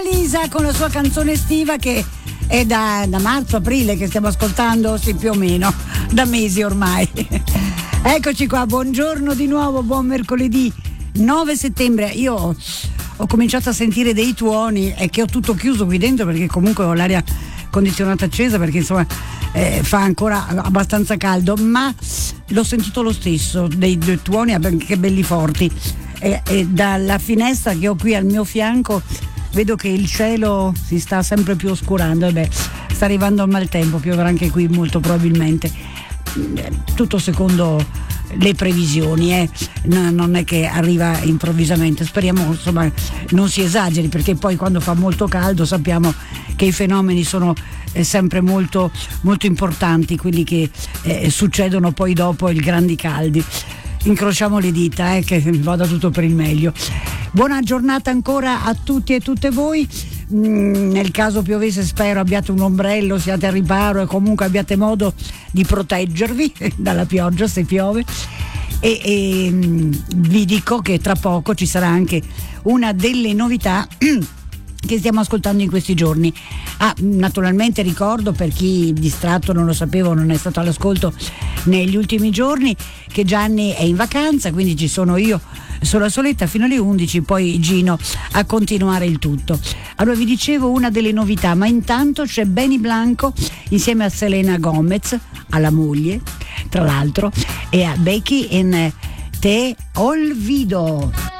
Lisa con la sua canzone estiva che è da marzo-aprile che stiamo ascoltando, sì, più o meno, da mesi ormai. Eccoci qua, buongiorno di nuovo, buon mercoledì 9 settembre. Io ho cominciato a sentire dei tuoni e che ho tutto chiuso qui dentro perché comunque ho l'aria condizionata accesa perché insomma fa ancora abbastanza caldo, ma l'ho sentito lo stesso, dei tuoni anche belli forti. E dalla finestra che ho qui al mio fianco vedo che il cielo si sta sempre più oscurando e sta arrivando il maltempo, pioverà anche qui molto probabilmente, tutto secondo le previsioni, non è che arriva improvvisamente, speriamo insomma non si esageri, perché poi quando fa molto caldo sappiamo che i fenomeni sono sempre molto, molto importanti, quelli che succedono poi dopo i grandi caldi. Incrociamo le dita che vada tutto per il meglio. Buona giornata ancora a tutti e tutte voi. Nel caso piovesse spero abbiate un ombrello, siate a riparo e comunque abbiate modo di proteggervi dalla pioggia se piove. E vi dico che tra poco ci sarà anche una delle novità che stiamo ascoltando in questi giorni. Naturalmente ricordo, per chi distratto non lo sapevo, non è stato all'ascolto negli ultimi giorni, che Gianni è in vacanza, quindi ci sono io sola soletta fino alle 11, poi Gino a continuare il tutto. Allora vi dicevo una delle novità, ma intanto c'è Benny Blanco insieme a Selena Gomez, alla moglie tra l'altro, e a Becky in Te Olvido.